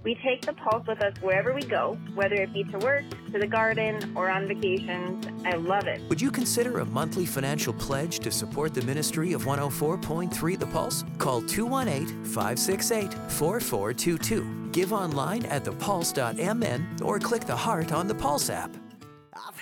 We take the Pulse with us wherever we go, whether it be to work, to the garden, or on vacations. I love it. Would you consider a monthly financial pledge to support the ministry of 104.3 The Pulse? Call 218-568-4422. Give online at thepulse.mn or click the heart on the Pulse app.